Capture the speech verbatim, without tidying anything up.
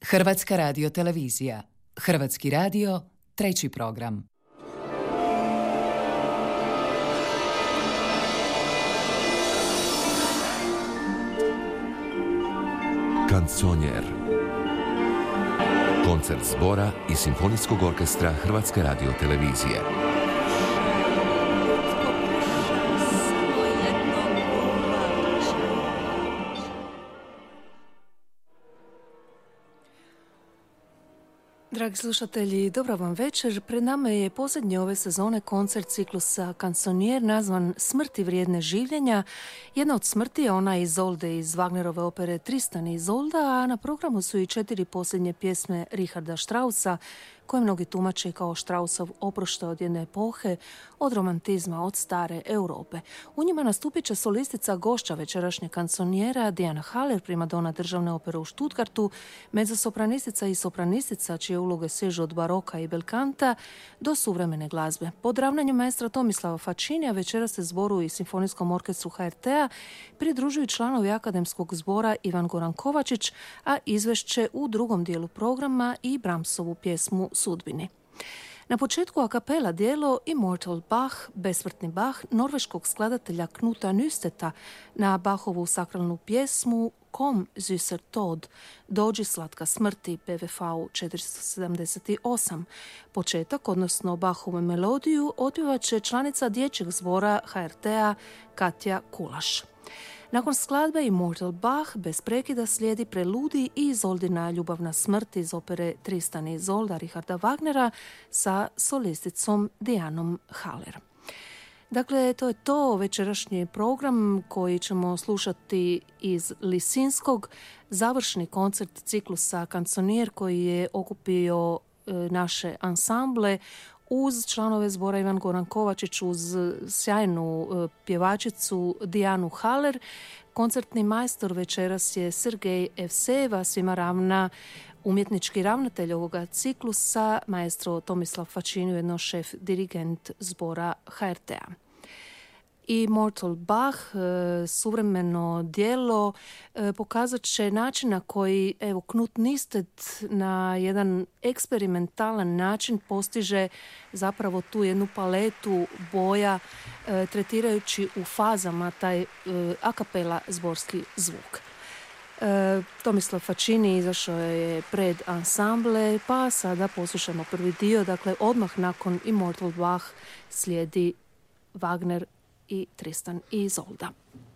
Hrvatska radiotelevizija. Hrvatski radio, treći program. Canzonier. Koncert zbora i simfonijskog orkestra Hrvatske radiotelevizije. Dragi slušatelji, dobro vam večer. Pred nama je posljednji ove sezone koncert ciklusa Canzonier nazvan Smrti vrijedne življenja. Jedna od smrti je ona Izolde iz Wagnerove opere Tristan i Izolda, a na programu su i četiri posljednje pjesme Richarda Straussa, koje mnogi tumače kao Straussov oproštaj od jedne epohe, od romantizma, od stare Europe. U njima nastupit će solistica gošća večerašnje kanconijera Diana Haller, primadona Državne opere u Stuttgartu, mezzosopranistica i sopranistica čije uloge sežu od baroka i belkanta do suvremene glazbe. Pod ravnanjem maestra Tomislava Faccinija večera se zboru i simfonijskom orkestru H R T-a pridružuju članovi akademskog zbora Ivan Goran Kovačić, a izvešće u drugom dijelu programa i Brahmsovu pjesmu Sudbini. Na početku a kapela djelo Immortal Bach, besmrtni Bach, norveškog skladatelja Knuta Nystedta na Bachovu sakralnu pjesmu Kom süßer Tod, Dođi slatka smrti, P V V četiristo sedamdeset osam. Početak, odnosno Bachovu melodiju, otpjevat će članica dječjeg zbora H R T-a Katja Kulaš. Nakon skladbe Immortal Bach bez prekida slijedi preludi i Izoldina ljubavna smrt iz opere Tristan i Izolda Richarda Wagnera sa solisticom Dianom Haller. Dakle, to je to večerašnji program koji ćemo slušati iz Lisinskog, završni koncert ciklusa Canzonier koji je okupio e, naše ansamble uz članove zbora Ivan Goran Kovačić, uz sjajnu e, pjevačicu Dianu Haller. Koncertni majstor večeras je Sergej Evsejeva, svima ravna umjetnički ravnatelj ovoga ciklusa, maestro Tomislav Faccinij, ujedno šef dirigent zbora H R T-a. Immortal Bach, suvremeno djelo, pokazat će način na koji evo, Knut Nystedt na jedan eksperimentalan način postiže zapravo tu jednu paletu boja, tretirajući u fazama taj a cappella zborski zvuk. Tomislav Faccinij izašao je pred ansamble, pa sada poslušamo prvi dio. Dakle, odmah nakon Immortal Bach slijedi Wagner i Tristan i Izolda.